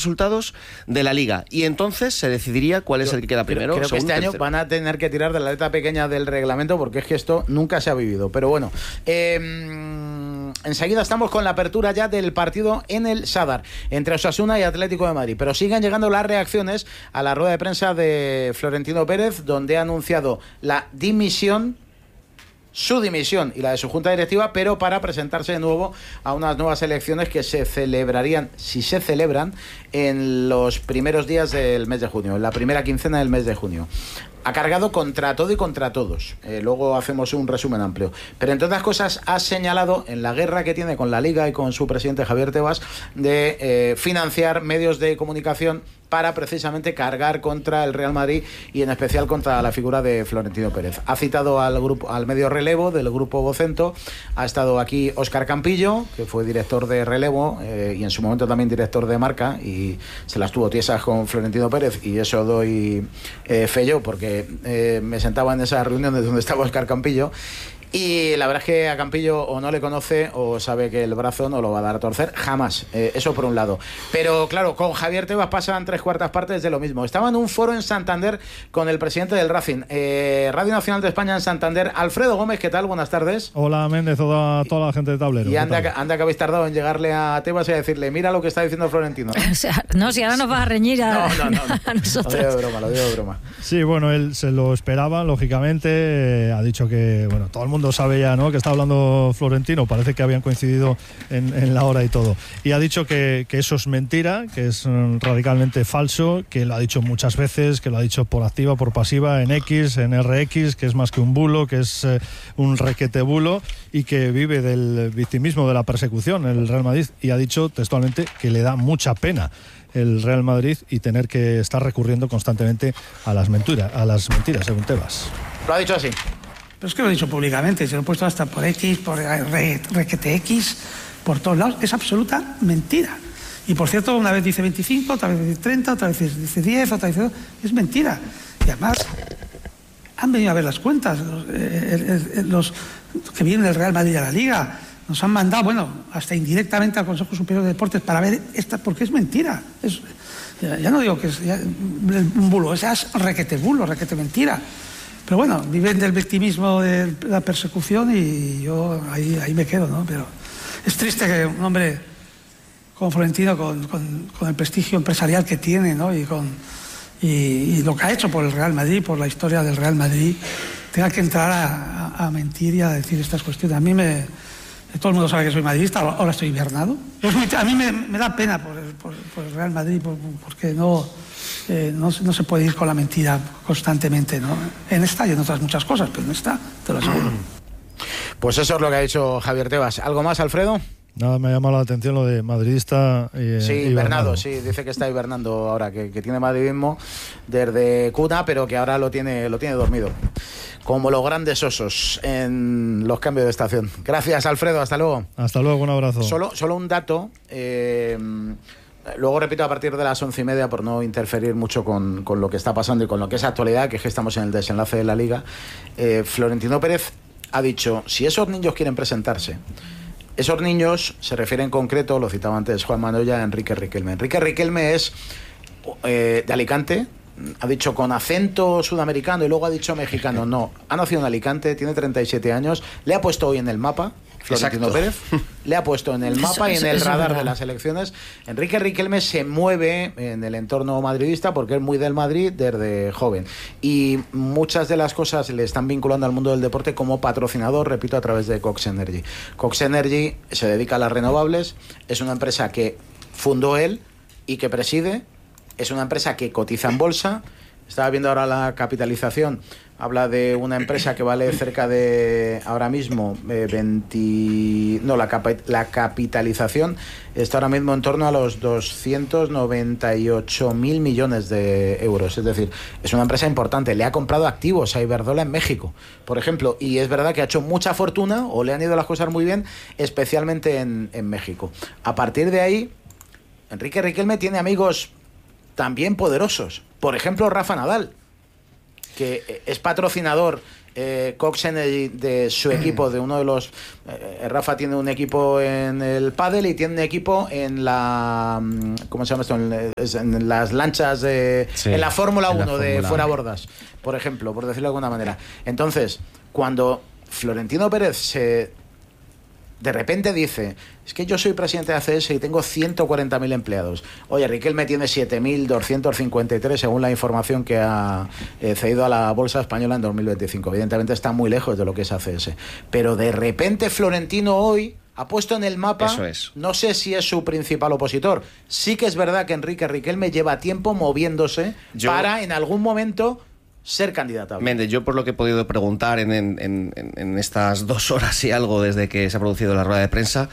resultados de la Liga. Y entonces se decidiría cuál es el que queda primero. Creo que este año van a tener que tirar de la letra pequeña del reglamento, porque es que esto nunca se ha vivido. Pero bueno, enseguida estamos con la apertura ya del partido en el Sadar, entre Osasuna y Atlético de Madrid. Pero siguen llegando las reacciones a la rueda de prensa de Florentino Pérez, donde ha anunciado su dimisión y la de su junta directiva, pero para presentarse de nuevo a unas nuevas elecciones que se celebrarían, si se celebran, en los primeros días del mes de junio, en la primera quincena del mes de junio. Ha cargado contra todo y contra todos. Luego hacemos un resumen amplio. Pero entre otras cosas ha señalado en la guerra que tiene con la Liga y con su presidente Javier Tebas de financiar medios de comunicación para precisamente cargar contra el Real Madrid y en especial contra la figura de Florentino Pérez. Ha citado al medio Relevo del grupo Vocento. Ha estado aquí Óscar Campillo, que fue director de Relevo y en su momento también director de Marca, y se las tuvo tiesas con Florentino Pérez, y eso doy fe yo, porque me sentaba en esas reuniones donde estaba Óscar Campillo. Y la verdad es que a Campillo o no le conoce o sabe que el brazo no lo va a dar a torcer jamás. Eso por un lado. Pero claro, con Javier Tebas pasan 3/4 partes de lo mismo. Estaba en un foro en Santander con el presidente del Racing, Radio Nacional de España en Santander, Alfredo Gómez. ¿Qué tal? Buenas tardes. Hola, Méndez, toda la gente de Tablero. Y anda que habéis tardado en llegarle a Tebas y a decirle, mira lo que está diciendo Florentino. O sea, no, si ahora nos vas a reñir a nosotros. Lo digo de broma. Sí, bueno, él se lo esperaba, lógicamente. Ha dicho que, bueno, todo el mundo sabe ya, ¿no?, que está hablando Florentino. Parece que habían coincidido en la hora y todo. Y ha dicho que eso es mentira, que es radicalmente falso, que lo ha dicho muchas veces, que lo ha dicho por activa, por pasiva, en X, en RX, que es más que un bulo, que es un requete bulo, y que vive del victimismo, de la persecución el Real Madrid. Y ha dicho textualmente que le da mucha pena el Real Madrid y tener que estar recurriendo constantemente a las mentiras, según Tebas. Lo ha dicho así. Pero es que lo he dicho públicamente, se lo he puesto hasta por X, por requete X, por todos lados. Es absoluta mentira. Y por cierto, una vez dice 25, otra vez dice 30, otra vez dice 10, otra vez dice 2. Es mentira. Y además, han venido a ver las cuentas, los que vienen del Real Madrid a la Liga. Nos han mandado, bueno, hasta indirectamente al Consejo Superior de Deportes para ver porque es mentira. Ya no digo que es un bulo, es requete bulo, requete mentira. Pero bueno, viven del victimismo, de la persecución, y yo ahí me quedo, ¿no? Pero es triste que un hombre como Florentino, con el prestigio empresarial que tiene, ¿no?, y lo que ha hecho por el Real Madrid, por la historia del Real Madrid, tenga que entrar a mentir y a decir estas cuestiones. A mí todo el mundo sabe que soy madridista, ahora estoy hibernado. A mí me da pena por el Real Madrid, porque no se puede ir con la mentira constantemente, ¿no? En esta y en otras muchas cosas, pero en esta te lo aseguro. Pues eso es lo que ha dicho Javier Tebas. ¿Algo más, Alfredo? Nada, me ha llamado la atención lo de madridista. Sí, hibernado, sí, dice que está hibernando ahora, que tiene madridismo desde cuna, pero que ahora lo tiene dormido. Como los grandes osos en los cambios de estación. Gracias, Alfredo, hasta luego. Hasta luego, un abrazo. Solo un dato. Luego repito a partir de las 11:30 por no interferir mucho con lo que está pasando y con lo que es actualidad, que es que estamos en el desenlace de la Liga. Florentino Pérez ha dicho, si esos niños quieren presentarse, esos niños se refieren en concreto, lo citaba antes Juan Manoya, a Enrique Riquelme. Enrique Riquelme es de Alicante, ha dicho con acento sudamericano y luego ha dicho mexicano. No, ha nacido en Alicante, tiene 37 años, le ha puesto hoy en el mapa Florentino Pérez, le ha puesto en el mapa y en el radar de las elecciones. Enrique Riquelme se mueve en el entorno madridista porque es muy del Madrid desde joven, y muchas de las cosas le están vinculando al mundo del deporte como patrocinador, repito, a través de Cox Energy. Cox Energy se dedica a las renovables, es una empresa que fundó él y que preside, es una empresa que cotiza en bolsa. Estaba viendo ahora la capitalización, habla de una empresa que vale cerca de, ahora mismo, la capitalización está ahora mismo en torno a los 298.000 millones de euros. Es decir, es una empresa importante. Le ha comprado activos a Iberdrola en México, por ejemplo, y es verdad que ha hecho mucha fortuna, o le han ido las cosas muy bien, especialmente en México. A partir de ahí, Enrique Riquelme tiene amigos también poderosos. Por ejemplo, Rafa Nadal, que es patrocinador Cox Energy de su equipo, de uno de los... Rafa tiene un equipo en el pádel y tiene un equipo en la... ¿Cómo se llama esto? En las lanchas de... Sí, en la Fórmula 1 de fuera bordas, por ejemplo, por decirlo de alguna manera. Entonces, cuando Florentino Pérez de repente dice, es que yo soy presidente de ACS y tengo 140.000 empleados. Oye, Riquelme tiene 7.253 según la información que ha cedido a la Bolsa Española en 2025. Evidentemente está muy lejos de lo que es ACS. Pero de repente Florentino hoy ha puesto en el mapa, no sé si es su principal opositor. Sí que es verdad que Enrique Riquelme lleva tiempo moviéndose para en algún momento ser candidato. Méndez, yo por lo que he podido preguntar en estas 2 horas y algo desde que se ha producido la rueda de prensa,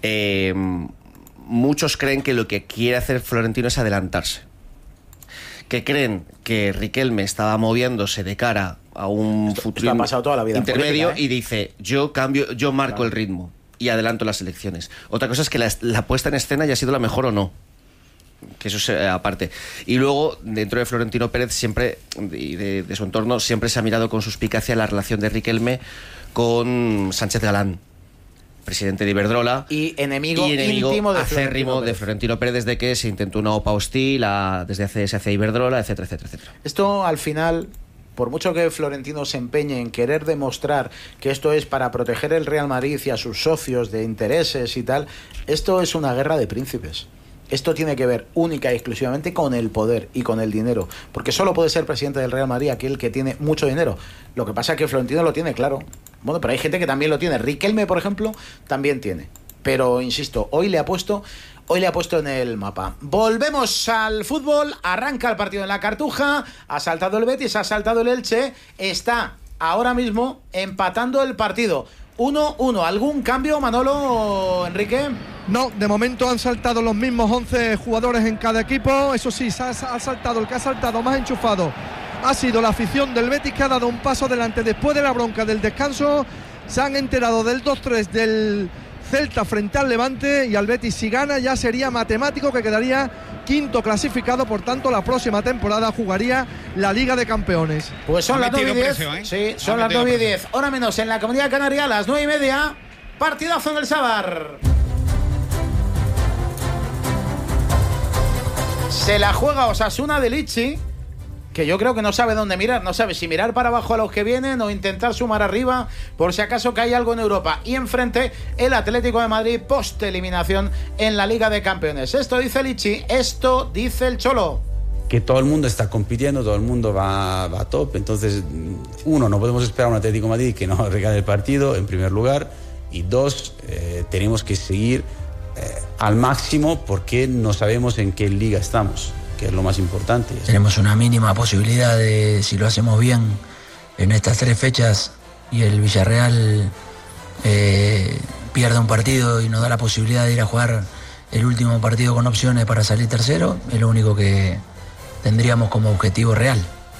muchos creen que lo que quiere hacer Florentino es adelantarse. Que creen que Riquelme estaba moviéndose de cara a un futuro toda la vida intermedio política, y dice, yo cambio, yo marco el ritmo y adelanto las elecciones. Otra cosa es que la puesta en escena haya sido la mejor o no, que eso es aparte. Y luego, dentro de Florentino Pérez siempre, y de su entorno, siempre se ha mirado con suspicacia la relación de Riquelme con Sánchez Galán, presidente de Iberdrola y enemigo íntimo acérrimo de Florentino Pérez desde que se intentó una OPA hostil desde ACS hacia Iberdrola, etcétera, etcétera, etcétera. Esto al final, por mucho que Florentino se empeñe en querer demostrar que esto es para proteger el Real Madrid y a sus socios de intereses y tal, esto es una guerra de príncipes. Esto tiene que ver única y exclusivamente con el poder y con el dinero, porque solo puede ser presidente del Real Madrid aquel que tiene mucho dinero. Lo que pasa es que Florentino lo tiene claro. Bueno, pero hay gente que también lo tiene. Riquelme, por ejemplo, también tiene. Pero, insisto, hoy le ha puesto en el mapa. Volvemos al fútbol. Arranca el partido en la Cartuja. Ha saltado el Betis, ha saltado el Elche. Está ahora mismo empatando el partido. 1-1. ¿Algún cambio, Manolo, Enrique? No, de momento han saltado los mismos 11 jugadores en cada equipo. Eso sí, ha saltado el que ha saltado más enchufado. Ha sido la afición del Betis, que ha dado un paso adelante después de la bronca del descanso. Se han enterado del 2-3 del Celta frente al Levante, y al Betis, si gana, ya sería matemático que quedaría quinto clasificado. Por tanto, la próxima temporada jugaría la Liga de Campeones. Pues son las 9:10. Sí, son las 9:10. Hora menos en la Comunidad Canaria, a las 9:30. Partidazo en el Sadar. Se la juega Osasuna de Lichi, que yo creo que no sabe dónde mirar. No sabe si mirar para abajo a los que vienen o intentar sumar arriba por si acaso que hay algo en Europa. Y enfrente el Atlético de Madrid post eliminación en la Liga de Campeones. Esto dice Lichi, esto dice el Cholo. Que todo el mundo está compitiendo, todo el mundo va a top. Entonces, uno, no podemos esperar a un Atlético de Madrid que nos regale el partido, en primer lugar. Y dos, tenemos que seguir al máximo, porque no sabemos en qué liga estamos, que es lo más importante. Tenemos una mínima posibilidad de, si lo hacemos bien en estas 3 fechas y el Villarreal pierde un partido y nos da la posibilidad de ir a jugar el último partido con opciones para salir tercero, es lo único que tendríamos como objetivo real.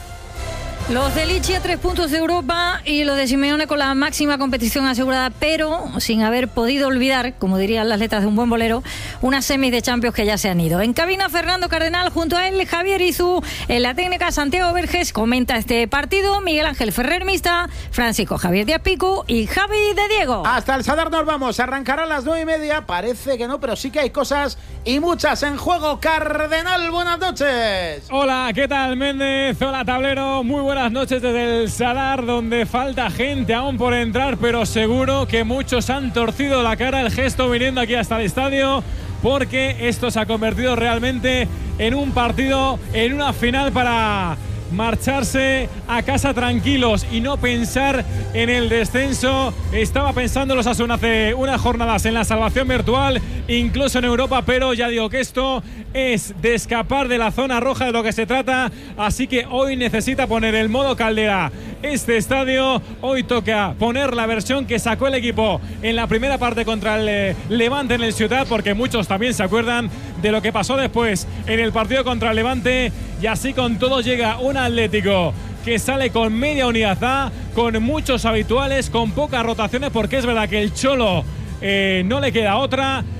Los de Lichi a 3 puntos de Europa y los de Simeone con la máxima competición asegurada, pero sin haber podido olvidar, como dirían las letras de un buen bolero, unas semis de Champions que ya se han ido. En cabina, Fernando Cardenal, junto a él Javier Izú, en la técnica Santiago Verges, comenta este partido Miguel Ángel Ferrer Mista, Francisco Javier Díaz Pico y Javi de Diego. Hasta el Sadar nos vamos, arrancará a las 9:30, parece que no, pero sí que hay cosas y muchas en juego. Cardenal, buenas noches. Hola, ¿qué tal, Méndez? Hola, tablero, muy buenas noches desde el Sadar, donde falta gente aún por entrar, pero seguro que muchos han torcido la cara el gesto viniendo aquí hasta el estadio, porque esto se ha convertido realmente en un partido, en una final para marcharse a casa tranquilos y no pensar en el descenso. Estaba pensando los Osasuna hace unas jornadas en la salvación virtual, incluso en Europa, pero ya digo que esto es de escapar de la zona roja, de lo que se trata, así que hoy necesita poner el modo Caldera este estadio. Hoy toca poner la versión que sacó el equipo en la primera parte contra el Levante en el Ciutat, porque muchos también se acuerdan de lo que pasó después en el partido contra el Levante, y así con todo llega un Atlético que sale con media unidad A, con muchos habituales, con pocas rotaciones, porque es verdad que el Cholo no le queda otra.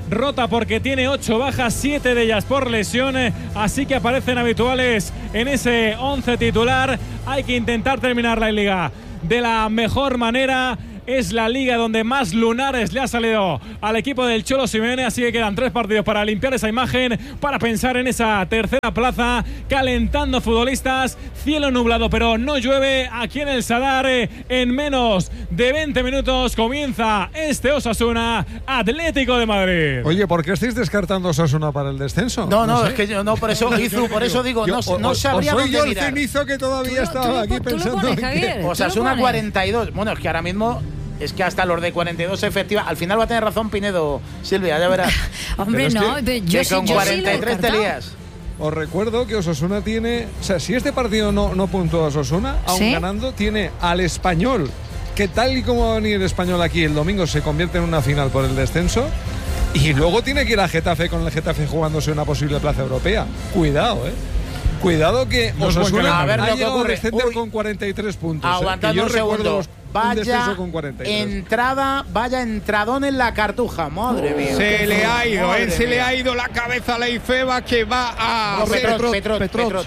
rota porque tiene 8 bajas, 7 de ellas por lesión, así que aparecen habituales en ese 11 titular. Hay que intentar terminar la Liga de la mejor manera. Es la liga donde más lunares le ha salido al equipo del Cholo Simeone, así que quedan 3 partidos para limpiar esa imagen, para pensar en esa tercera plaza, calentando futbolistas, cielo nublado pero no llueve aquí en el Sadar. En menos de 20 minutos comienza este Osasuna Atlético de Madrid. Oye, ¿por qué estáis descartando Osasuna para el descenso? No, sé. es que yo no, por eso digo, no sabría soy dónde yo el mirar. cenizo que todavía estaba aquí pensando. Osasuna 42. Bueno, es que ahora mismo es que hasta los de 42 efectiva. Al final va a tener razón Pinedo, Silvia, ya verás. Hombre, pero no, que con 43 te lías. Os recuerdo que Osasuna tiene, o sea, si este partido no puntúa a Osasuna, aún ganando, tiene al Español, que tal y como va a venir el Español aquí el domingo se convierte en una final por el descenso, y luego tiene que ir a Getafe con el Getafe jugándose una posible plaza europea. Cuidado, Cuidado que Osasuna ha llegado a descender con 43 puntos. Aguantando un segundo. Vaya entrada, vaya entradón en la Cartuja, madre mía. Se le ha ido la cabeza a Leifeba, que va a Petrot.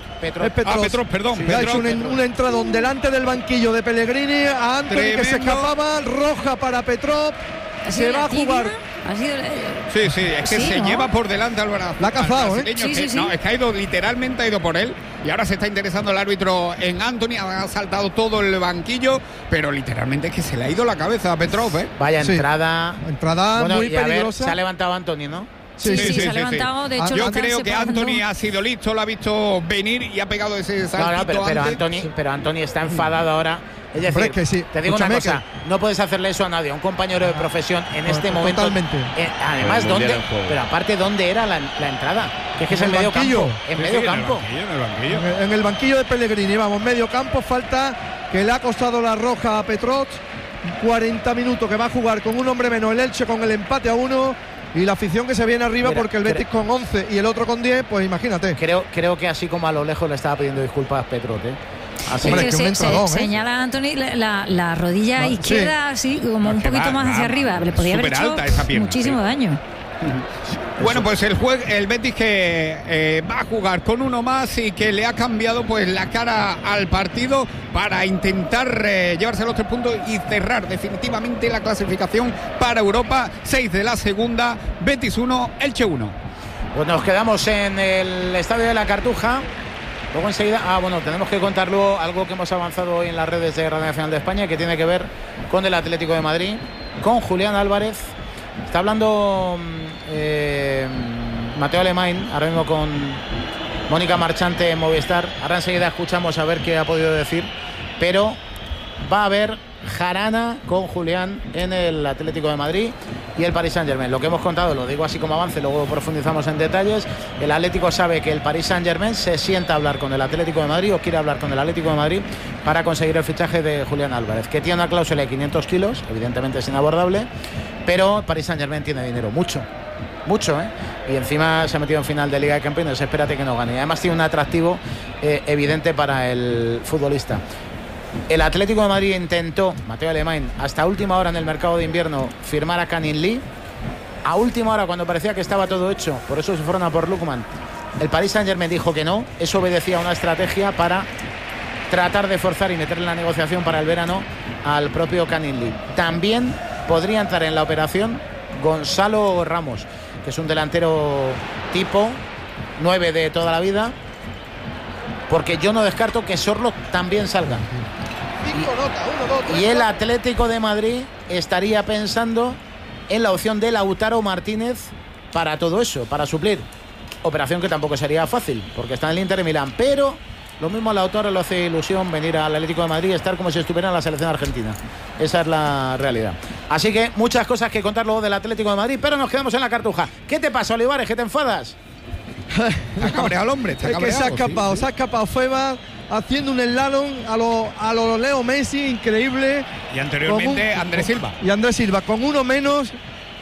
Ha hecho un entradón delante del banquillo de Pellegrini a Antony, que se escapaba, roja para Petrot. Se va a jugar. Sí, es que se lleva por delante al brazo. La ha cazado, No, es que ha ido, literalmente ha ido por él. Y ahora se está interesando el árbitro en Antony. Ha saltado todo el banquillo, pero literalmente es que se le ha ido la cabeza a Petrov, Vaya entrada. Entrada muy peligrosa. Se ha levantado Antony, ¿no? Sí, se ha levantado. De hecho, yo creo que Antony ha sido listo, lo ha visto venir y ha pegado ese saltito. Pero Antony está enfadado ahora. Es decir, que sí. Te digo una cosa, no puedes hacerle eso a nadie, a un compañero de profesión en este momento. Totalmente. Además, ¿dónde era la entrada? Que es que es el medio campo. En medio campo. En el banquillo de Pellegrini, vamos, medio campo, falta que le ha costado la roja a Petrot. 40 minutos que va a jugar con un hombre menos el Elche con el empate a 1. Y la afición que se viene arriba porque el Betis con 11 y el otro con 10, pues imagínate. Creo que así como a lo lejos le estaba pidiendo disculpas a Petrot, Así hombre, es que señala a Antony la rodilla izquierda, así como un poquito más hacia arriba. Le podía haber hecho muchísimo daño. Bueno, pues el Betis que va a jugar con uno más y que le ha cambiado pues la cara al partido para intentar llevarse los 3 puntos y cerrar definitivamente la clasificación para Europa. 6 de la segunda, Betis 1, Elche 1. Pues nos quedamos en el estadio de la Cartuja. Luego enseguida, tenemos que contar luego algo que hemos avanzado hoy en las redes de Radio Nacional de España, que tiene que ver con el Atlético de Madrid, con Julián Álvarez. Está hablando Mateo Alemán, ahora mismo con Mónica Marchante en Movistar. Ahora enseguida escuchamos a ver qué ha podido decir, pero va a haber jarana con Julián en el Atlético de Madrid y el Paris Saint-Germain. Lo que hemos contado, lo digo así como avance, luego profundizamos en detalles. El Atlético sabe que el Paris Saint-Germain se sienta a hablar con el Atlético de Madrid o quiere hablar con el Atlético de Madrid para conseguir el fichaje de Julián Álvarez, que tiene una cláusula de 500 kilos, evidentemente es inabordable, pero Paris Saint-Germain tiene dinero, mucho, y encima se ha metido en final de Liga de Campeones. Espérate que no gane, y además tiene un atractivo evidente para el futbolista. El Atlético de Madrid intentó, Mateo Alemán, hasta última hora en el mercado de invierno firmar a Canin Lee. A última hora, cuando parecía que estaba todo hecho, por eso se fueron a por Lukman, el Paris Saint-Germain dijo que no. Eso obedecía a una estrategia para tratar de forzar y meter en la negociación para el verano al propio Canin Lee. También podría entrar en la operación Gonzalo Ramos, que es un delantero tipo 9 de toda la vida, porque yo no descarto que Sorloth también salga. Y el Atlético de Madrid estaría pensando en la opción de Lautaro Martínez para todo eso, para suplir. Operación que tampoco sería fácil, porque está en el Inter de Milán, pero lo mismo a Lautaro le hace ilusión venir al Atlético de Madrid y estar como si estuviera en la selección argentina. Esa es la realidad. Así que muchas cosas que contar luego del Atlético de Madrid, pero nos quedamos en la Cartuja. ¿Qué te pasa, Olivares? ¿Que te enfadas? Está cabreado el hombre, está cabreado. Es que se ha escapado Feba haciendo un slalom a lo Leo Messi, increíble. Y anteriormente Andrés Silva. Y Andrés Silva, con uno menos,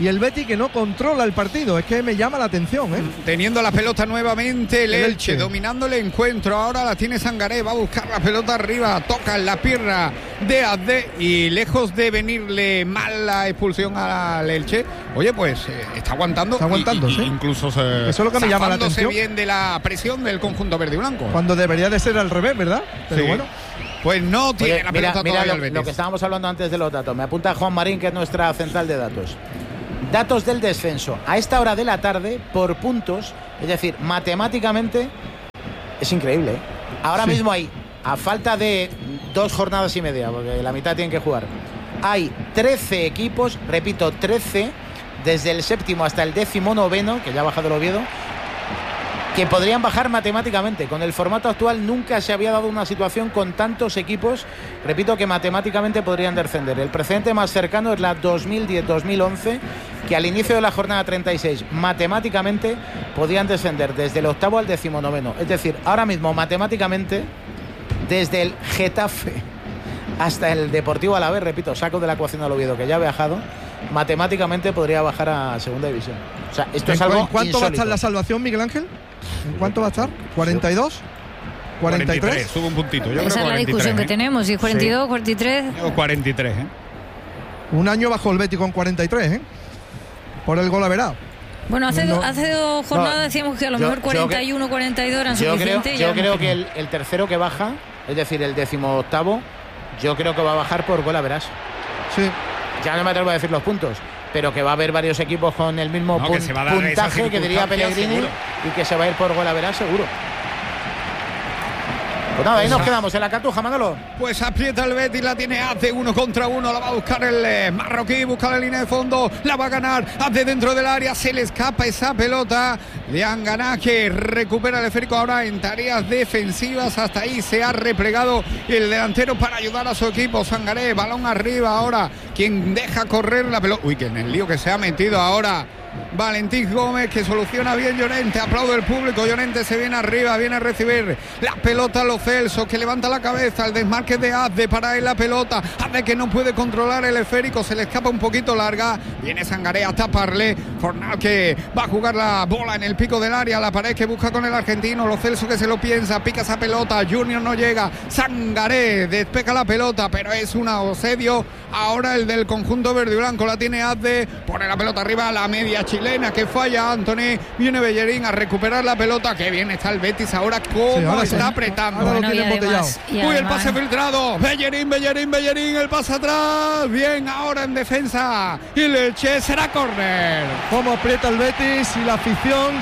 y el Betis que no controla el partido. Es que me llama la atención, ¿eh? Teniendo la pelota nuevamente el Elche, dominando el encuentro. Ahora la tiene Sangaré, va a buscar la pelota arriba, toca en la pierna de Azde y lejos de venirle mal la expulsión al Elche, oye, pues está aguantando. Está aguantando, y sí. Incluso eso es lo que me llama la atención. Bien de la presión del conjunto verde y blanco. Cuando debería de ser al revés, ¿verdad? Pero sí. bueno. Pues no tiene la pelota todavía el Betis. Lo que estábamos hablando antes de los datos. Me apunta Juan Marín, que es nuestra central de datos. Datos del descenso. A esta hora de la tarde, por puntos, es decir, matemáticamente, es increíble, ¿eh? Ahora mismo hay, a falta de 2 jornadas y media, porque la mitad tienen que jugar, hay 13 equipos, repito, 13, desde el 7º hasta el 19º, que ya ha bajado el Oviedo, que podrían bajar matemáticamente. Con el formato actual nunca se había dado una situación con tantos equipos, repito, que matemáticamente podrían descender. El precedente más cercano es la 2010-2011, que al inicio de la jornada 36 matemáticamente podían descender desde el 8º al 19º. Es decir, ahora mismo matemáticamente desde el Getafe hasta el Deportivo Alavés, repito, saco de la ecuación al Oviedo, que ya ha viajado, matemáticamente podría bajar a segunda división. O sea, esto es algo ¿En cuánto va a insólito. estar la salvación, Miguel Ángel? ¿En cuánto va a estar? ¿42? ¿43? Sube un puntito. Yo Esa creo es la discusión que tenemos, si 42, 43. O 43, ¿eh? Un año bajo el Betis con 43, ¿eh? Por el gol averá. Bueno, hace 2 jornadas decíamos que a lo mejor 41, 42 eran suficientes. Yo creo que el tercero que baja, es decir, el 18º, yo creo que va a bajar por gol averás. Sí. Ya no me atrevo a decir los puntos, pero que va a haber varios equipos con el mismo puntaje que diría Pellegrini, seguro. Y que se va a ir por gol averás seguro. Pues nada, ahí nos quedamos en la Cartuja, Manolo. Pues aprieta el Betis, la tiene Azde 1 contra 1, la va a buscar el marroquí, busca la línea de fondo, la va a ganar Azde dentro del área, se le escapa esa pelota. Diangana, que recupera el esférico ahora en tareas defensivas, hasta ahí se ha replegado el delantero para ayudar a su equipo. Sangaré, balón arriba ahora, quien deja correr la pelota. Uy, que en el lío que se ha metido ahora Valentín Gómez, que soluciona bien Llorente, aplaude el público, Llorente se viene arriba, viene a recibir la pelota a Lo Celso, que levanta la cabeza, el desmarque de Azde para él la pelota, Azde que no puede controlar el esférico, se le escapa un poquito larga, viene Sangaré a taparle, Fornal que va a jugar la bola en el pico del área, la pared que busca con el argentino, Lo Celso que se lo piensa, pica esa pelota, Junior no llega, Sangaré despeja la pelota, pero es un asedio ahora el del conjunto verde y blanco, la tiene Azde, pone la pelota arriba a la media chilena que falla Anthony, viene Bellerín a recuperar la pelota, que bien está el Betis ahora, cómo está apretando. Ahora lo tiene embotellado. Uy, el pase filtrado, Bellerín, el pase atrás, bien ahora en defensa, y el Elche será córner. Cómo aprieta el Betis y la afición,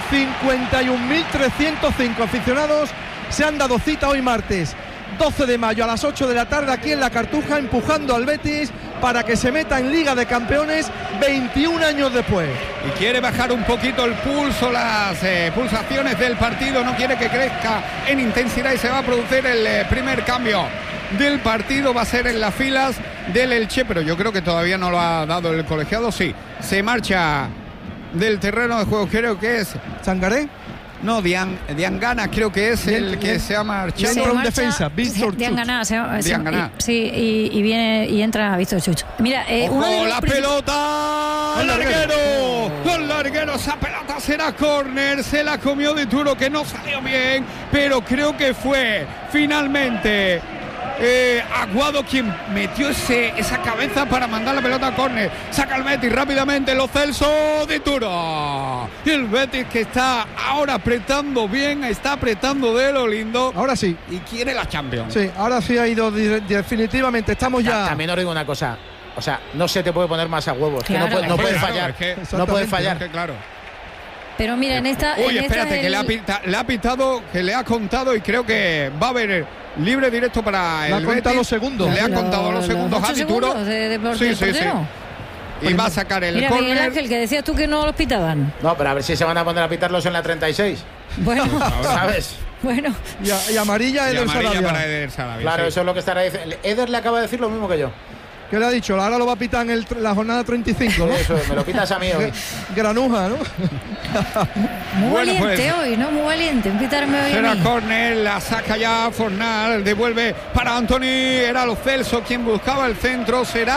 51.305 aficionados se han dado cita hoy martes 12 de mayo a las 8 de la tarde aquí en la Cartuja, empujando al Betis para que se meta en Liga de Campeones 21 años después. Y quiere bajar un poquito el pulso, las pulsaciones del partido, no quiere que crezca en intensidad y se va a producir el primer cambio del partido, va a ser en las filas del Elche, pero yo creo que todavía no lo ha dado el colegiado, sí, se marcha del terreno de juego, creo que es Sangaré. No, Diangana creo que es el que se ha marchado. Entra un defensa, Víctor Diangana, Diangana. Sí, y viene y entra Víctor Chuch. Mira, ¡ojo, la pelota! ¡Al larguero! ¡Al larguero! Esa pelota será córner. Se la comió de Turo, que no salió bien, pero creo que fue finalmente Aguado quien metió esa cabeza para mandar la pelota a córner. Saca el Betis rápidamente, Lo Celso de Turo. Y el Betis que está ahora apretando bien, está apretando de lo lindo. Ahora sí. Y quiere la Champions. Sí, ahora sí ha ido definitivamente. Estamos ya. También os digo una cosa. O sea, no se te puede poner más a huevos. Claro, que no puedes fallar. No puedes fallar. Claro. Pero mira, en esta. Uy, espérate, que le ha pitado, que le ha contado y creo que va a haber libre directo para el Betis. Le ha contado los segundos. Le ha contado los segundos a Turo. Sí. Y va a sacar el córner. Mira, Miguel Ángel, que decías tú que no los pitaban. No, pero a ver si se van a poner a pitarlos en la 36. Bueno, ¿sabes? Bueno. Y amarilla Eder Sarabia. Para Eder Sarabia. Claro, eso es lo que estará diciendo. Eder le acaba de decir lo mismo que yo. ¿Qué le ha dicho? Ahora lo va a pitar en la jornada 35, ¿no? Eso, me lo pitas a mí hoy. Granuja, ¿no? Muy valiente hoy, ¿no? Muy valiente. Pitarme hoy. Será córner, la saca ya Fornal, devuelve para Anthony. Era Lo Celso quien buscaba el centro. Será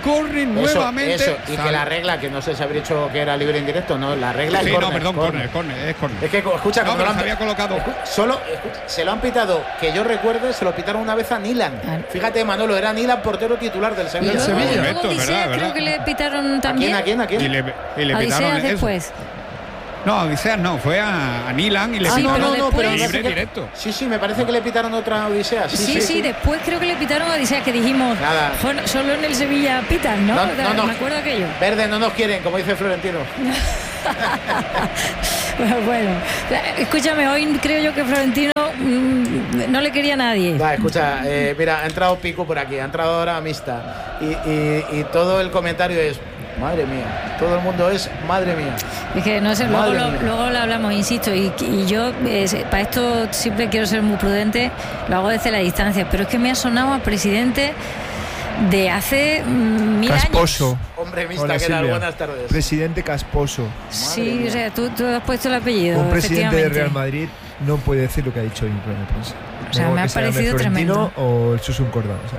corre nuevamente. Eso. Y que la regla, que no sé si habría dicho que era libre en directo, no, la regla es córner. No, perdón, córner. Es que, escucha, no, pero se había colocado. Se lo han pitado, que yo recuerde, se lo pitaron una vez a Nilan. Fíjate, Manolo, era Nilan, portero titular del Sevilla. Luego Odisea creo que le pitaron también. ¿A quién? Y le pitaron después. No, Odisea no, fue a Nilan y le pitaron pero libre directo. Sí, me parece que le pitaron otra Odisea. Sí, después creo que le pitaron a Odisea, que dijimos, solo en el Sevilla pitan, ¿no? Me acuerdo aquello. Verde no nos quieren, como dice Florentino. Bueno, escúchame, hoy creo yo que Florentino no le quería a nadie. Escucha, mira, ha entrado Pico por aquí, ha entrado ahora Mista y todo el comentario es: madre mía, todo el mundo es madre mía. Es que no sé, luego lo hablamos, insisto, y yo para esto siempre quiero ser muy prudente, lo hago desde la distancia, pero es que me ha sonado a presidente de hace 1000 Casposo. años. Hombre, Mista, ¿qué tal? Buenas tardes. Presidente Casposo. Sí, o sea, tú has puesto el apellido. Un presidente de Real Madrid no puede decir lo que ha dicho en la prensa. O sea, me ha parecido tremendo. O el Susun Cordón, o sea.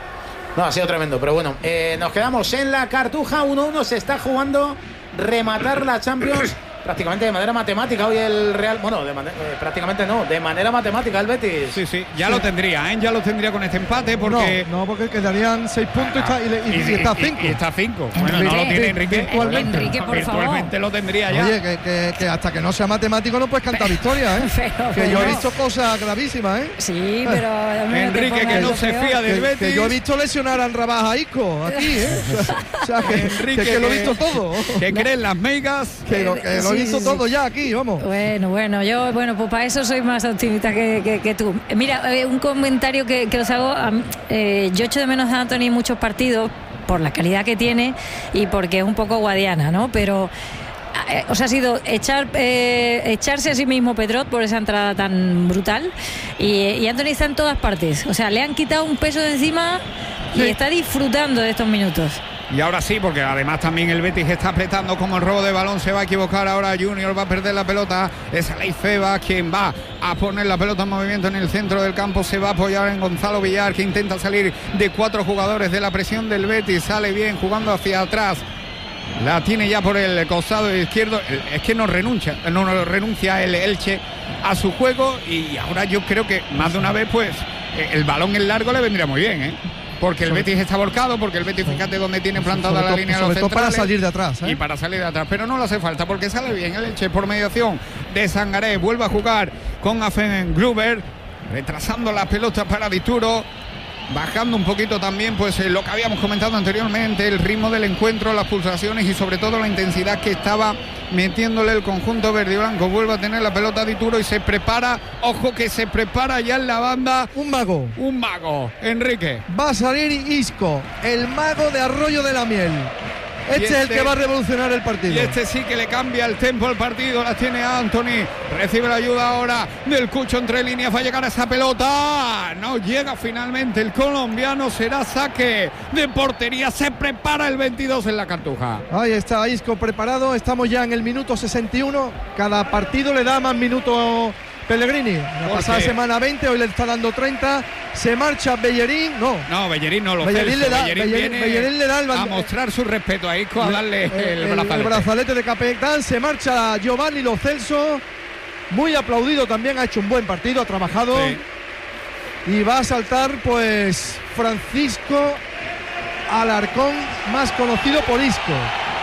No, ha sido tremendo, pero bueno, nos quedamos en la Cartuja, 1-1, se está jugando rematar la Champions prácticamente de manera matemática hoy el Real, bueno, prácticamente no, de manera matemática el Betis. Sí, ya lo tendría, ya lo tendría con este empate porque... No, porque quedarían 6 puntos y está 5. Y está 5. Bueno, no lo tiene Enrique. Enrique, por favor. Virtualmente lo tendría ya. Oye, que hasta que no sea matemático no puedes cantar victoria, ¿eh? Que yo he visto cosas gravísimas, ¿eh? Sí, pero... Enrique, que no se fía del Betis. Que yo he visto lesionar a Anrabaj a Isco aquí, ¿eh? O sea, Enrique, que lo he visto todo. Que creen las megas. Que lo he visto todo ya aquí, vamos. Bueno, yo, pues para eso soy más optimista que tú. Mira, un comentario que os hago. Yo echo de menos a Anthony en muchos partidos por la calidad que tiene y porque es un poco guadiana, ¿no? Pero os ha sido echarse a sí mismo Pedrot por esa entrada tan brutal y Anthony está en todas partes. O sea, le han quitado un peso de encima y está disfrutando de estos minutos. Y ahora sí, porque además también el Betis está apretando como el robo de balón. Se va a equivocar ahora Junior, va a perder la pelota. Es Aleix Febas quien va a poner la pelota en movimiento en el centro del campo. Se va a apoyar en Gonzalo Villar, que intenta salir de 4 jugadores de la presión del Betis. Sale bien jugando hacia atrás. La tiene ya por el costado izquierdo. Es que no renuncia el Elche a su juego. Y ahora yo creo que más de una vez pues el balón en largo le vendría muy bien, ¿eh? Porque el Betis está volcado, porque el Betis, fíjate dónde tiene plantada la línea de los centrales. Para salir de atrás, ¿eh? Y para salir de atrás, pero no le hace falta, porque sale bien el Elche por mediación de Sangaré. Vuelve a jugar con Afen Gruber, retrasando la pelota para Dituro, bajando un poquito también pues lo que habíamos comentado anteriormente, el ritmo del encuentro, las pulsaciones y sobre todo la intensidad que estaba metiéndole el conjunto verde y blanco. Vuelve a tener la pelota Dituro y se prepara, ojo que se prepara ya en la banda un mago, Enrique. Va a salir Isco, el mago de Arroyo de la Miel. Este es el que va a revolucionar el partido. Y este sí que le cambia el tempo al partido. La tiene Anthony. Recibe la ayuda ahora del Cucho entre líneas. Va a llegar a esa pelota. No llega finalmente el colombiano. Será saque de portería. Se prepara el 22 en la Cartuja. Ahí está Isco preparado. Estamos ya en el minuto 61. Cada partido le da más minutos Pellegrini. La pasada semana 20, hoy le está dando 30. Se marcha Bellerín. No, Bellerín no lo Bellerín le da a mostrar su respeto a Isco, a darle el brazalete de capitán. Se marcha Giovanni Lo Celso. Muy aplaudido también, ha hecho un buen partido, ha trabajado. Sí. Y va a saltar pues Francisco Alarcón, más conocido por Isco.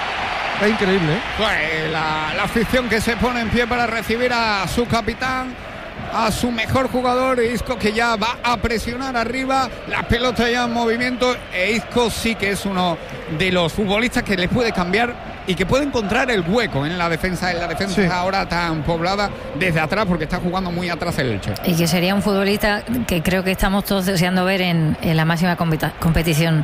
Es increíble, ¿eh? Pues la afición que se pone en pie para recibir a su capitán, a su mejor jugador, Isco, que ya va a presionar arriba, la pelota ya en movimiento. Isco sí que es uno de los futbolistas que le puede cambiar y que puede encontrar el hueco en la defensa sí. Ahora tan poblada desde atrás, porque está jugando muy atrás el Elche. Y que sería un futbolista que creo que estamos todos deseando ver en la máxima competición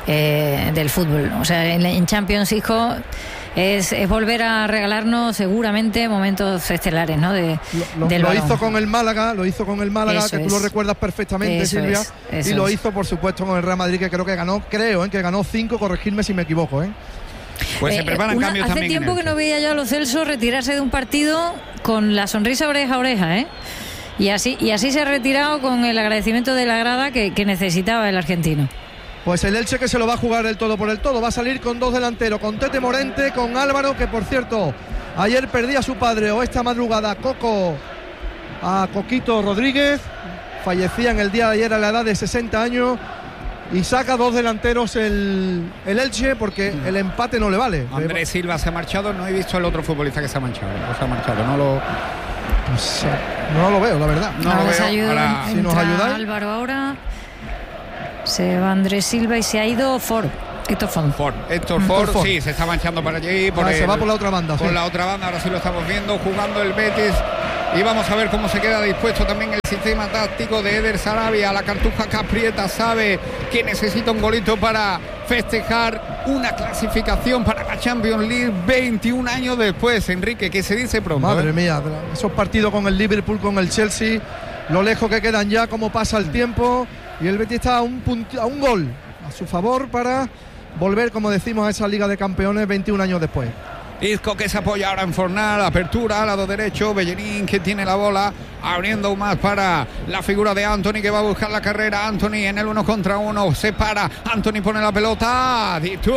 del fútbol. O sea, en Champions, Isco es volver a regalarnos seguramente momentos estelares, ¿no? Lo hizo con el Málaga, Eso que tú lo recuerdas perfectamente, Eso Silvia. Es. Y lo hizo, por supuesto, con el Real Madrid, que creo que ganó 5, corregirme si me equivoco, ¿eh? Pues se preparan cambios hace también. Hace tiempo que no veía yo a Lo Celso retirarse de un partido con la sonrisa oreja a oreja, ¿eh? Y así se ha retirado con el agradecimiento de la grada que necesitaba el argentino. Pues el Elche que se lo va a jugar el todo por el todo. Va a salir con 2 delanteros, con Tete Morente, con Álvaro, que por cierto, ayer perdía a su padre, o esta madrugada a Coquito Rodríguez. Fallecía en el día de ayer a la edad de 60 años. Y saca 2 delanteros el Elche porque el empate no le vale. Andrés Silva se ha marchado, no he visto el otro futbolista que se ha marchado. No lo veo, la verdad. No lo veo. Ahora, si nos ayudáis. Álvaro ahora. Se va Andrés Silva y se ha ido Héctor Ford, sí, se está manchando para allí. Se va por la otra banda. Por la otra banda, ahora sí lo estamos viendo, jugando el Betis. Y vamos a ver cómo se queda dispuesto también el sistema táctico de Eder Sarabia. La Cartuja Caprieta sabe que necesita un golito para festejar una clasificación para la Champions League 21 años después, Enrique, que se dice pronto. Madre mía, esos partidos con el Liverpool, con el Chelsea, lo lejos que quedan ya, cómo pasa el tiempo. Y el Betis está a un gol a su favor para volver, como decimos, a esa Liga de Campeones 21 años después. Isco que se apoya ahora en Fornal, apertura al lado derecho, Bellerín que tiene la bola, abriendo aún más para la figura de Anthony que va a buscar la carrera. Anthony en el 1 contra 1, se para, Anthony pone la pelota,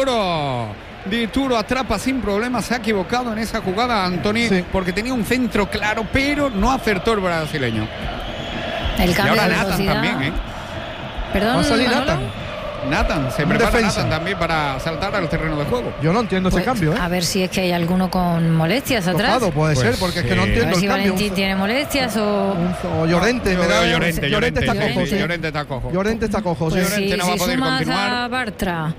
Dituro atrapa sin problema, se ha equivocado en esa jugada Anthony, sí, porque tenía un centro claro, pero no acertó el brasileño. El cambio y ahora de Nathan velocidad también, Perdón, va a salir Nathan, se prepara Nathan también para saltar al terreno de juego. Yo no entiendo ese cambio, A ver si es que hay alguno con molestias atrás. Tocado, puede ser, porque es que no entiendo a ver si el cambio. Valentín tiene molestias o Llorente. Llorente está cojo. Llorente está cojo. Pues Llorente no va a poder continuar. A Bartra,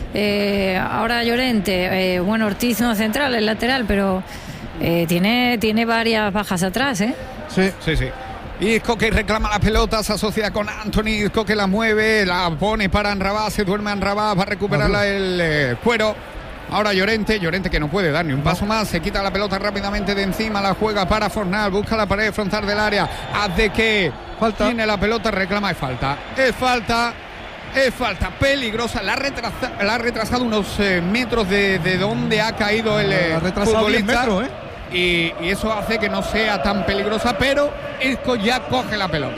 ahora Llorente, bueno, Ortiz no central, el lateral, pero tiene varias bajas atrás, Sí. Isco que reclama la pelota, se asocia con Anthony, Isco que la mueve, la pone para Anrabás, se duerme Anrabás, va a recuperarla el Cuero. Ahora Llorente que no puede dar ni un paso más, se quita la pelota rápidamente de encima, la juega para Fornal, busca la pared frontal del área, hace que tiene la pelota, reclama, es falta peligrosa, la ha retrasado unos metros de donde ha caído el futbolista. Y eso hace que no sea tan peligrosa, pero Isco ya coge la pelota.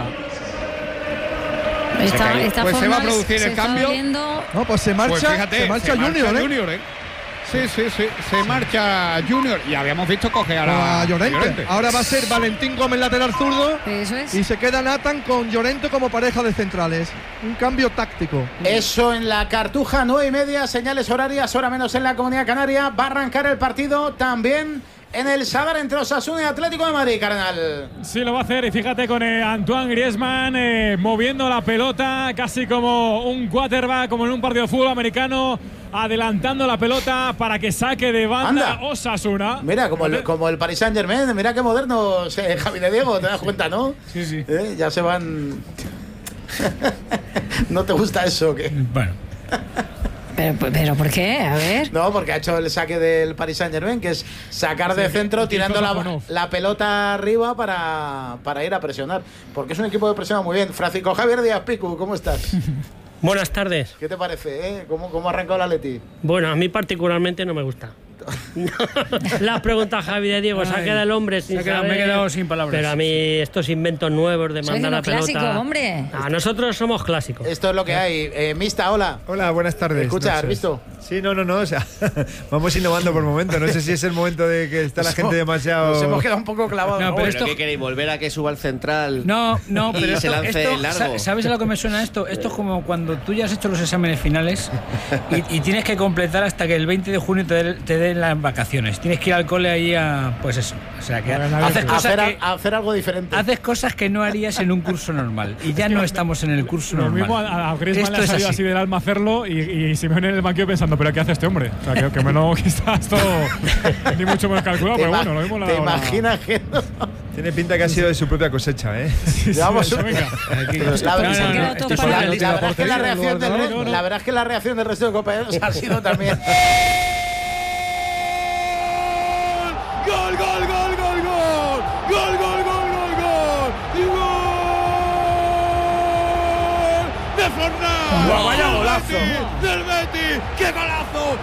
Pues se va a producir el cambio. No, pues se marcha Junior, Sí, se marcha Junior. Y habíamos visto coger a Llorente. Ahora va a ser Valentín Gómez lateral zurdo. Eso es. Y se queda Nathan con Llorente como pareja de centrales. Un cambio táctico. Eso en la Cartuja, 9:30, señales horarias, hora menos en la Comunidad Canaria. Va a arrancar el partido también en el Sadar entre Osasuna y Atlético de Madrid, carnal. Sí, lo va a hacer, y fíjate con Antoine Griezmann moviendo la pelota casi como un quarterback, como en un partido de fútbol americano, adelantando la pelota para que saque de banda Osasuna. Mira, como el Paris Saint-Germain, mira qué moderno, Javi de Diego, te das cuenta, ¿no? Sí. Ya se van. ¿No te gusta eso o qué? Bueno. ¿Pero por qué? A ver. No, porque ha hecho el saque del Paris Saint-Germain, que es sacar de centro tirando la pelota arriba para ir a presionar. Porque es un equipo que presiona muy bien. Francisco Javier Díaz Picu, ¿cómo estás? Buenas tardes. ¿Qué te parece? ¿Cómo ha arrancado el Atleti? Bueno, a mí particularmente no me gusta. La pregunta Javi de Diego, se ha quedado el hombre sin saber. Me he quedado sin palabras. Pero a mí estos inventos nuevos de mandar la pelota. Clásico, hombre. A nosotros somos clásicos. Esto es lo que hay. Mista, hola. Hola, buenas tardes. Escucha, ¿has visto? Sí, no, o sea, vamos innovando por momento. No sé si es el momento de que está la gente demasiado. Nos hemos quedado un poco clavados. No, pero ¿qué queréis? ¿Volver a que suba el central? No, pero y se lance largo. ¿Sabes a lo que me suena esto? Esto es como cuando tú ya has hecho los exámenes finales y tienes que completar hasta que el 20 de junio te den las vacaciones. Tienes que ir al cole ahí a, pues eso. O sea, que hacer algo diferente. Haces cosas que no harías en un curso normal. Y ya no estamos en el curso normal. Lo mismo a Griezmann le ha salido así del alma hacerlo y Simeone en el banquillo pensando, ¿pero qué hace este hombre? O sea, que menos que está esto ni mucho menos calculado, pero bueno, lo mismo la. ¿Te imaginas que no? Tiene pinta que ha sido de su propia cosecha, ¿eh? La verdad es que la reacción del resto de compañeros ha sido también. ¡Gol! ¡De Fornal! ¡Vaya golazo! ¡Del Betis! ¡Qué golazo!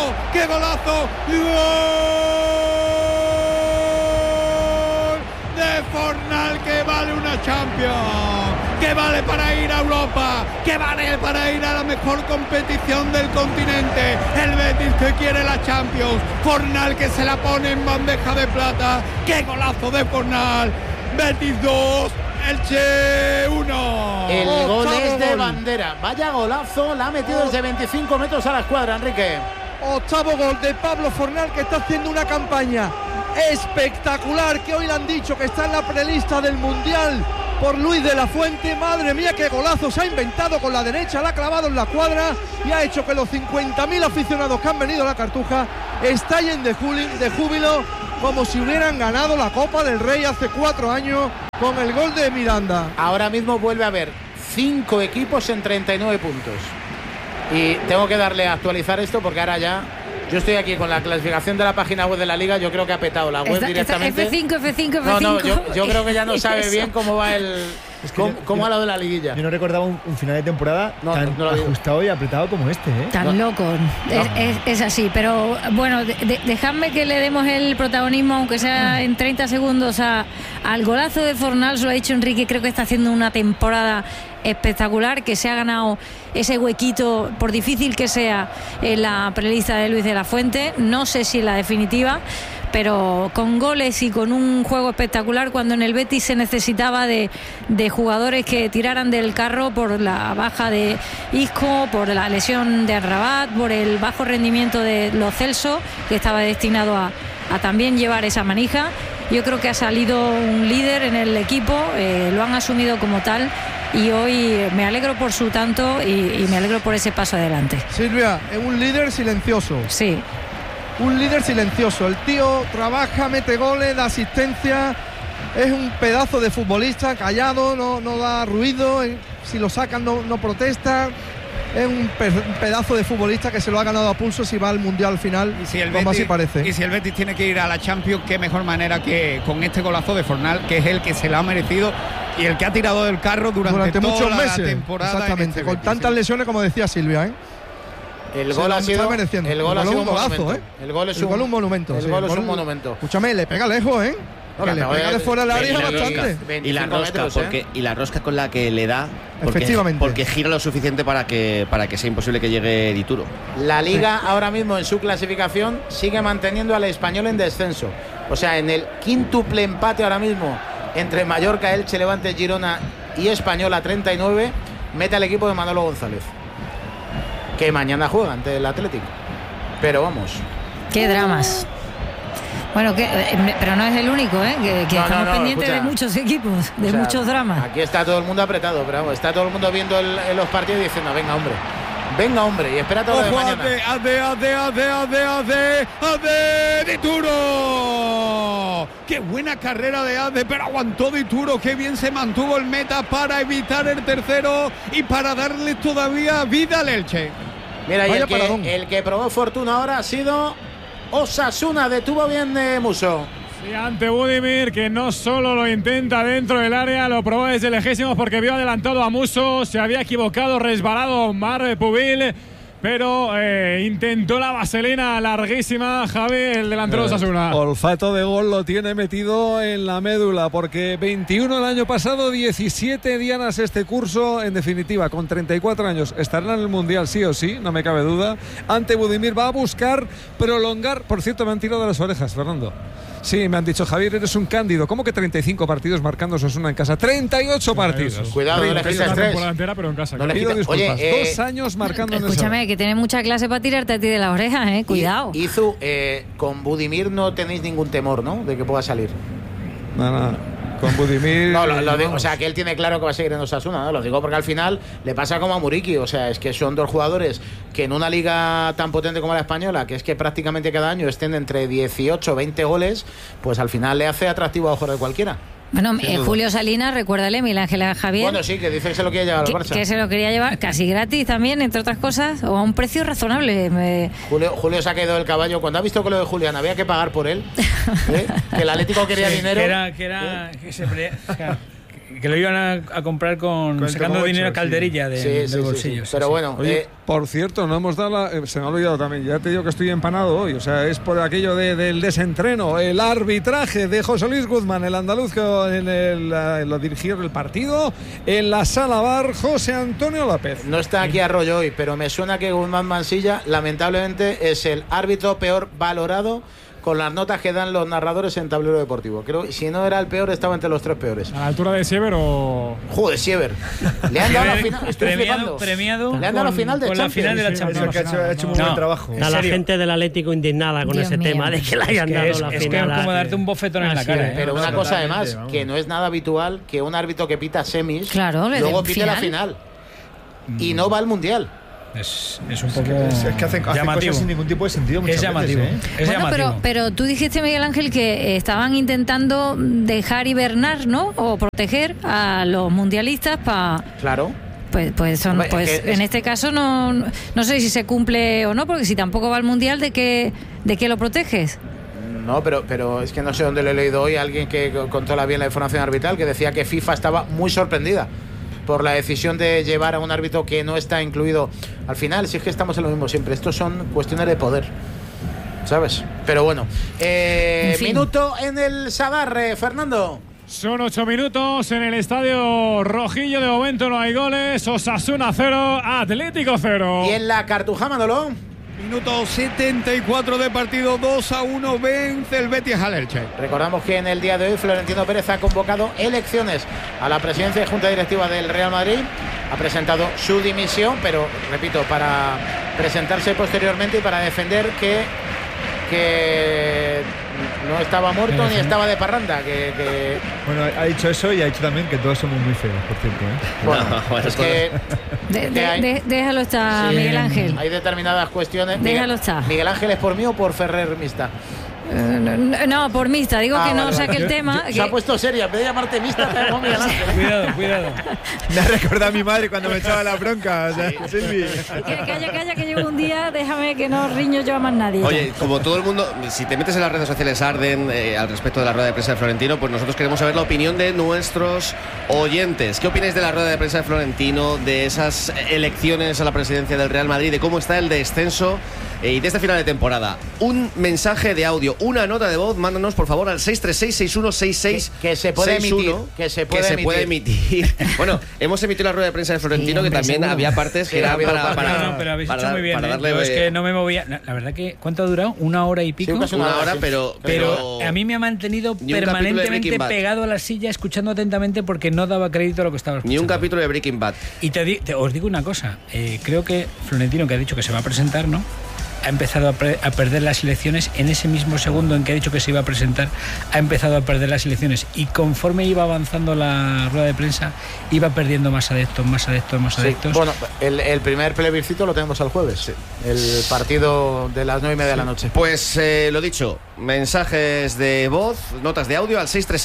¡Y gol! ¡De de Fornal, que vale una Champions, que vale para ir a Europa, que vale para ir a la mejor competición del continente. El Betis que quiere la Champions, Fornal que se la pone en bandeja de plata. ¡Qué golazo de Fornal! Betis 2, Elche 1. El gol es de Bandera. Vaya golazo, la ha metido desde 25 metros a la escuadra, Enrique. Octavo gol de Pablo Fornal, que está haciendo una campaña espectacular, que hoy le han dicho que está en la prelista del Mundial por Luis de la Fuente. Madre mía, qué golazo se ha inventado con la derecha, la ha clavado en la cuadra y ha hecho que los 50.000 aficionados que han venido a la Cartuja estallen de júbilo, como si hubieran ganado la Copa del Rey hace 4 años con el gol de Miranda. Ahora mismo vuelve a haber 5 equipos en 39 puntos. Y tengo que darle a actualizar esto porque ahora ya... Yo estoy aquí con la clasificación de la página web de la Liga. Yo creo que ha petado la web directamente. F5. No, yo creo que ya no sabe bien cómo va el... ¿Cómo ha lo de la liguilla? Yo no recordaba un final de temporada tan ajustado y apretado como este, ¿eh? Tan loco. Es así, pero bueno, dejadme que le demos el protagonismo, aunque sea en 30 segundos, al golazo de Fornal. Se lo ha dicho Enrique, creo que está haciendo una temporada espectacular, que se ha ganado ese huequito, por difícil que sea, en la prelista de Luis de la Fuente. No sé si en la definitiva, pero con goles y con un juego espectacular, cuando en el Betis se necesitaba de jugadores que tiraran del carro por la baja de Isco, por la lesión de Rabat, por el bajo rendimiento de Lo Celso, que estaba destinado a también llevar esa manija. Yo creo que ha salido un líder en el equipo, lo han asumido como tal, y hoy me alegro por su tanto y me alegro por ese paso adelante. Silvia, es un líder silencioso. Sí. Un líder silencioso. El tío trabaja, mete goles, da asistencia. Es un pedazo de futbolista, callado, no da ruido. Si lo sacan no protesta. Es un pedazo de futbolista que se lo ha ganado a pulso si va al Mundial final, como así parece. Y si el Betis tiene que ir a la Champions, qué mejor manera que con este golazo de Fornal, que es el que se lo ha merecido y el que ha tirado del carro durante muchos toda meses. La temporada. Exactamente, con tantas lesiones como decía Silvia, ¿eh? El gol ha sido un golazo, ¿eh? El gol es un monumento. El gol es un monumento. Escúchame, le pega lejos, ¿eh? Que le pega de fuera del área bastante. Y la rosca, y la rosca con la que le da, efectivamente, porque gira lo suficiente para que sea imposible que llegue Dituro. La Liga ahora mismo en su clasificación sigue manteniendo al Español en descenso. O sea, en el quíntuple empate ahora mismo entre Mallorca, Elche, Levante, Girona y Español a 39, mete al equipo de Manolo González, que mañana juega ante el Atlético. Pero vamos, qué dramas. Bueno, pero no es el único, que estamos pendientes de muchos equipos, de muchos dramas. Aquí está todo el mundo apretado, pero vamos, está todo el mundo viendo los partidos y diciendo, venga hombre, y espera todo de mañana. ¡Ade, Dituro! ¡Qué buena carrera de Ade! Pero aguantó Dituro, qué bien se mantuvo el meta para evitar el tercero y para darle todavía vida al Elche. Mira, y el que probó fortuna ahora ha sido Osasuna. Detuvo bien Musso. Sí, ante Budimir, que no solo lo intenta dentro del área, lo probó desde lejísimos porque vio adelantado a Musso, se había equivocado, resbalado Mar Pubil, pero intentó la vaselina larguísima, Javi, el delantero de Osasuna. Olfato de gol lo tiene metido en la médula, porque 21 el año pasado, 17 dianas este curso. En definitiva, con 34 años estarán en el Mundial sí o sí, no me cabe duda. Ante Budimir va a buscar prolongar. Por cierto, me han tirado de las orejas, Fernando. Sí, me han dicho, Javier, eres un cándido. ¿Cómo que 35 partidos marcando Osasuna en casa? 38 partidos. Cuidado, no le quitas 3. Pero en casa. No le pido disculpas. 2 años marcando en Escúchame, que tienes mucha clase para tirarte a ti de la oreja, cuidado. Izu, con Budimir no tenéis ningún temor, ¿no? De que pueda salir. Nada. Con Budimir. No, lo digo, o sea, que él tiene claro que va a seguir en Osasuna, ¿no? Lo digo porque al final le pasa como a Muriqui, o sea, es que son dos jugadores que en una liga tan potente como la española, que es que prácticamente cada año estén entre 18 o 20 goles, pues al final le hace atractivo a ojos de cualquiera. Bueno, Julio Salinas, recuérdale, Miguel Ángel Javier. Bueno, sí, que dice que se lo quiere llevar al Barça. Que se lo quería llevar casi gratis también, entre otras cosas, o a un precio razonable. Julio se ha quedado del caballo. Cuando ha visto que lo de Julián había que pagar por él, que el Atlético quería dinero. que lo iban a comprar sacando dinero a Calderilla del bolsillo. Pero bueno, oye, por cierto, no hemos dado se me ha olvidado también, ya te digo que estoy empanado hoy, o sea, es por aquello del desentreno, el arbitraje de José Luis Guzmán, el andaluz lo dirigió el partido en la sala VAR, José Antonio López. No está aquí Arroyo hoy, pero me suena que Guzmán Mansilla lamentablemente es el árbitro peor valorado con las notas que dan los narradores en Tablero Deportivo. Creo que si no era el peor, estaba entre los 3 peores. ¿A la altura de Siever o...? Joder, Siever. Le han dado la final. Estoy premiado le han dado la final de con Champions. La final de la Champions. Ha hecho muy buen trabajo. Está la gente del Atlético indignada con ese tema de que le hayan dado la final. Es que es como darte un bofetón en la cara. Pero una cosa además, que no es nada habitual que un árbitro que pita semis luego pite la final. Y no va al Mundial. Es un poco es que hacen cosas sin ningún tipo de sentido muchas llamativo, veces, es llamativo. Pero tú dijiste, Miguel Ángel, que estaban intentando dejar hibernar, ¿no? O proteger a los mundialistas para... Claro. Pues en este caso no sé si se cumple o no, porque si tampoco va al Mundial, ¿de qué lo proteges? No, pero es que no sé dónde lo he leído hoy, alguien que controla bien la información arbitral, que decía que FIFA estaba muy sorprendida por la decisión de llevar a un árbitro que no está incluido. Al final, si es que estamos en lo mismo siempre, estos son cuestiones de poder, ¿sabes? Pero bueno, minuto en el Sadar, Fernando. Son 8 minutos en el estadio Rojillo. De momento no hay goles. Osasuna 0, Atlético 0. Y en la Cartuja, Manolo. Minuto 74 de partido, 2-1 vence el Betis al Elche. Recordamos que en el día de hoy Florentino Pérez ha convocado elecciones a la presidencia y junta directiva del Real Madrid. Ha presentado su dimisión, pero repito, para presentarse posteriormente y para defender que no estaba muerto ni estaba de parranda. Bueno, ha dicho eso y ha dicho también que todos somos muy feos, por cierto. Bueno, es que déjalo estar, Miguel Ángel. Hay determinadas cuestiones. Déjalo estar. Miguel Ángel, ¿es por mí o por Ferrer Mista? No, por mixta, digo que no vale, saque el tema. Se ha puesto seria, en vez de llamarte Mista, te llamo Miguel Ángel. Cuidado. Me ha recordado a mi madre cuando me echaba la bronca. O sea, Silvi. Calla, que llevo un día, déjame que no riño yo a más nadie. Oye, como todo el mundo, si te metes en las redes sociales arden al respecto de la rueda de prensa de Florentino, pues nosotros queremos saber la opinión de nuestros oyentes. ¿Qué opináis de la rueda de prensa de Florentino, de esas elecciones a la presidencia del Real Madrid, de cómo está el descenso y de este final de temporada? Un mensaje de audio, una nota de voz, mándanos por favor al 6366166 que se puede emitir, que se puede emitir. Bueno, hemos emitido la rueda de prensa de Florentino, que también había partes que eran para pero habéis hecho muy bien. Darle, yo es que no me movía. La verdad que ¿cuánto ha durado? 1 hora y pico. Sí, una hora, pero a mí me ha mantenido permanentemente pegado a la silla, escuchando atentamente, porque no daba crédito a lo que estaba escuchando. Ni un capítulo de Breaking Bad. Y os digo una cosa, creo que Florentino, que ha dicho que se va a presentar, ¿no?, ha empezado a perder las elecciones en ese mismo segundo en que ha dicho que se iba a presentar. Ha empezado a perder las elecciones y conforme iba avanzando la rueda de prensa iba perdiendo más adeptos. Bueno, el primer plebiscito lo tenemos el jueves, el partido de las 9:30 de la noche. Pues lo dicho, mensajes de voz, notas de audio al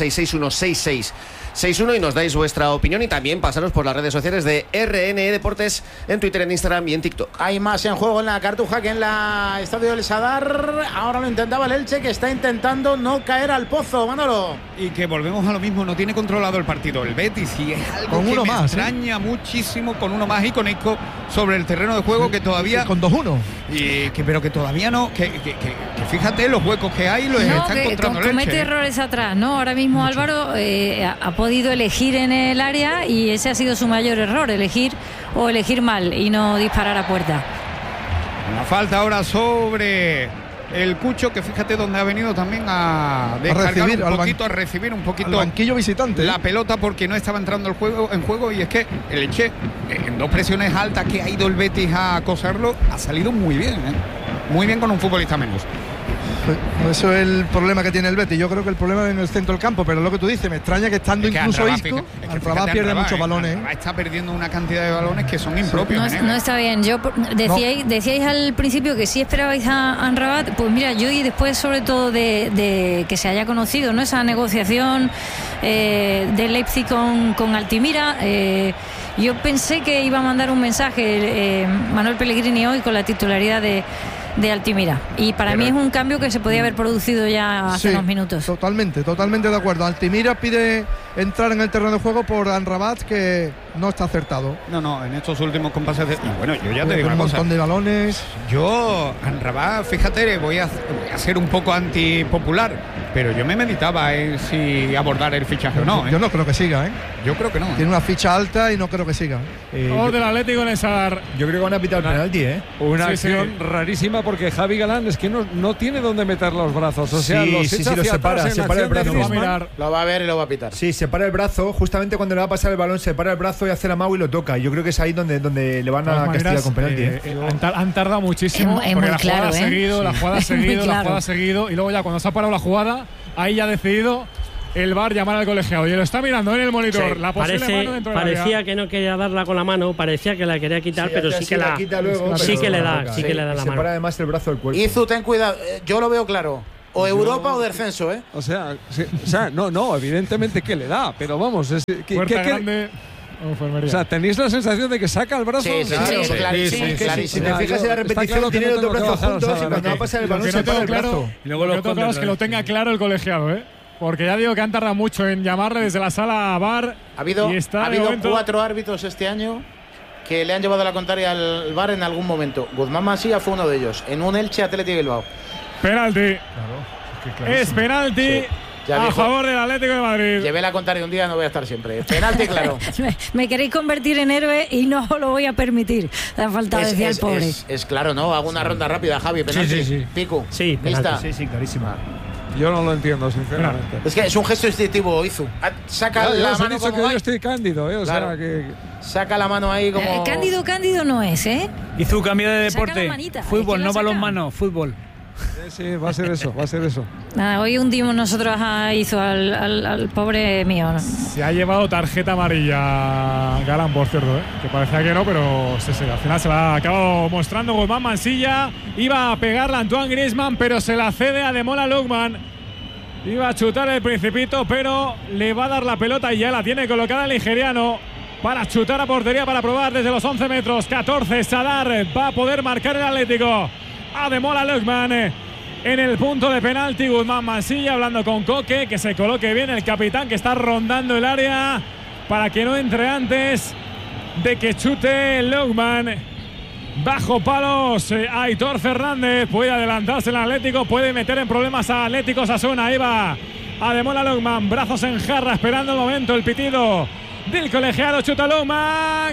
636616661 y nos dais vuestra opinión, y también pasaros por las redes sociales de RNE Deportes en Twitter, en Instagram y en TikTok. Hay más en juego en la Cartuja que en la Estadio del Sadar. Ahora lo intentaba el Elche, que está intentando no caer al pozo, Manolo. Y que volvemos a lo mismo, no tiene controlado el partido el Betis, y es algo con que uno me más, extraña muchísimo, con uno más y con Isco sobre el terreno de juego, que todavía con 2-1 pero que todavía no, que fíjate los huecos que hay, los está encontrando el Elche. Comete errores atrás, ¿no? Ahora mismo mucho. Álvaro ha podido elegir en el área, y ese ha sido su mayor error, elegir mal y no disparar a puerta. Una falta ahora sobre el Cucho, que fíjate dónde ha venido también a descargar a recibir un poquito al banquillo visitante la pelota, porque no estaba entrando en juego, y es que el Elche, en 2 presiones altas que ha ido el Betis a acosarlo, ha salido muy bien, muy bien con un futbolista menos. Eso es el problema que tiene el Betis. Yo creo que el problema es en el centro del campo, pero lo que tú dices, me extraña que estando incluso Isco, Anrabá pierde muchos balones. Está perdiendo una cantidad de balones que son impropios. No está bien. Decíais al principio que sí esperabais a Anrabá. Pues mira, yo, y después sobre todo de que se haya conocido, ¿no?, esa negociación de Leipzig con Altimira, yo pensé que iba a mandar un mensaje Manuel Pellegrini hoy con la titularidad de de Altimira. Y para mí es un cambio que se podía haber producido ya hace unos minutos. Totalmente de acuerdo. Altimira pide entrar en el terreno de juego por Amrabat, que no está acertado. No, en estos últimos compases y bueno, yo ya te digo una cosa. Un montón de balones. Yo, Amrabat, fíjate, voy a ser un poco antipopular, pero yo me meditaba en si abordar el fichaje o no. Yo no creo que siga, Yo creo que no. Tiene una ficha alta y no creo que siga. Del Atlético en el Sadar. Yo creo que van a pitar el penalti, Una acción rarísima, porque Javi Galán es que no tiene dónde meter los brazos. O sea, los separa el brazo. Lo va a ver y lo va a pitar. Sí, separa el brazo. Justamente cuando le va a pasar el balón, separa el brazo y hace la mago y lo toca. Yo creo que es ahí donde le van a castigar con penalti. Han tardado muchísimo. Es muy claro, la jugada ha seguido. Y luego ya cuando se ha parado la jugada, ahí ya ha decidido el VAR llamar al colegiado. Y lo está mirando en el monitor. Sí, la posible mano dentro de la área. Parecía que no quería darla con la mano, parecía que la quería quitar, pero sí que la quita luego, sí que le da la mano. Separa además el brazo del cuerpo. Izu, ten cuidado. Yo lo veo claro. O Europa o descenso, O sea, no, evidentemente que le da, pero vamos, Puerta grande. O sea, ¿tenéis la sensación de que saca el brazo? Sí, clarísimo. Si te fijas en la repetición, tiene los dos brazos juntos y cuando va a pasar el balón se para el brazo. Y luego lo que es que lo tenga claro el colegiado, porque ya digo que han tardado mucho en llamarle desde la sala VAR. Ha habido 4 árbitros este año que le han llevado la contraria al VAR en algún momento. Guzmán Mansilla fue uno de ellos, en un Elche Athletic de Bilbao. Penalti. Es penalti. A favor del Atlético de Madrid. Llevé la contraria un día, no voy a estar siempre. Penalti, claro. Me queréis convertir en héroe y no lo voy a permitir. La falta decía el pobre. Es claro, ¿no? Hago una ronda rápida, Javi. Penalti. Sí. Pico. Sí, penalti. Sí, clarísima. Yo no lo entiendo, sinceramente. Es que es un gesto instintivo, Izu. Saca la mano. He dicho que yo estoy cándido, O sea, que saca la mano ahí como. Cándido no es, Hizo un cambio de deporte. Fútbol, no balonmano, fútbol. Sí, va a ser eso. Nada, hoy hundimos nosotros al pobre mío, ¿no? Se ha llevado tarjeta amarilla Galán, por cierto, que parecía que no, pero sí, al final se la ha acabado mostrando Guzmán Mansilla. Iba a pegarla a Antoine Griezmann, pero se la cede a Ademola Lookman. Iba a chutar el Principito, pero le va a dar la pelota y ya la tiene colocada el nigeriano para chutar a portería, para probar desde los 11 metros. 14, Sadar va a poder marcar el Atlético. Ademola Lookman en el punto de penalti. Guzmán Mansilla hablando con Coque, que se coloque bien el capitán, que está rondando el área para que no entre antes de que chute Lookman. Bajo palos, Aitor Fernández puede adelantarse el Atlético, puede meter en problemas a Atlético Osasuna. Ahí va Ademola Lookman, brazos en jarra, esperando el momento, el pitido del colegiado. Chuta Lookman,